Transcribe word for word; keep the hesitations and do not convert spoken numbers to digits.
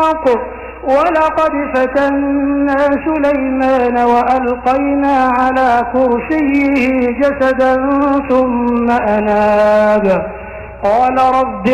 ولقد فتنا سليمان وألقينا على كرسيه جسدا ثم أناب قال رب